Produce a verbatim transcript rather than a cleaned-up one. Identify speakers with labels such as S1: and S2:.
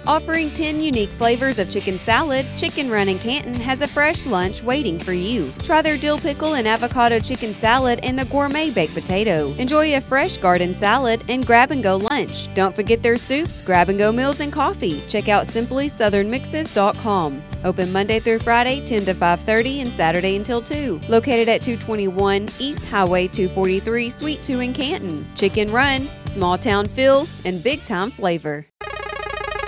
S1: Offering ten unique flavors of chicken salad, Chicken Run in Canton has a fresh lunch waiting for you. Try their dill pickle and avocado chicken salad and the gourmet baked potato. Enjoy a fresh garden salad and grab-and-go lunch. Don't forget their soups, grab-and-go meals, and coffee. Check out simply southern mixes dot com. Open Monday through Friday, ten to five thirty, and Saturday until two. Located at two twenty-one East Highway two forty-three, Suite two in Canton. Chicken Run, small town feel and big time flavor.